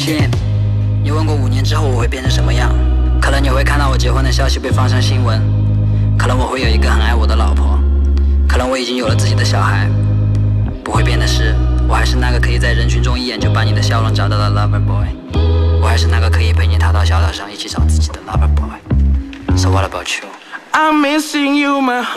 信，你问过5年之后我会变成什么样？可能你会看到我结婚的消息被放上新闻，可能我会有一个很爱我的老婆，可能我已经有了自己的小孩。不会变的是，我还是那个可以在人群中一眼就把你的笑容找到的 lover boy， 我还是那个可以陪你踏到小岛上一起找自己的 lover boy。So what about you? I'm missing you, my